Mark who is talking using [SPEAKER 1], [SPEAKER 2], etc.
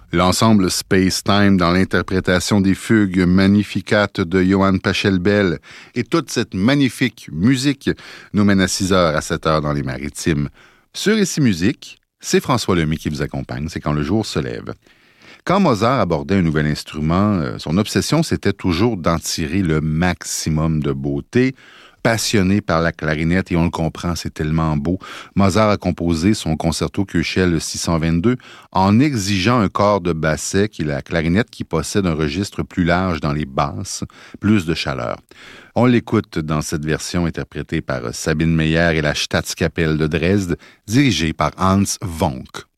[SPEAKER 1] L'ensemble Space Time dans l'interprétation des fugues Magnificat de Johann Pachelbel et toute cette magnifique musique nous mène à 6h à 7h dans les Maritimes. Sur Ici Musique, c'est François Lemay qui vous accompagne, c'est Quand le jour se lève. Quand Mozart abordait un nouvel instrument, son obsession c'était toujours d'en tirer le maximum de beauté. Passionné par la clarinette, et on le comprend, c'est tellement beau, Mozart a composé son concerto Köchel 622 en exigeant un corps de basset qui est la clarinette qui possède un registre plus large dans les basses, plus de chaleur. On l'écoute dans cette version interprétée par Sabine Meyer et la Staatskapelle de Dresde, dirigée par Hans Vonk.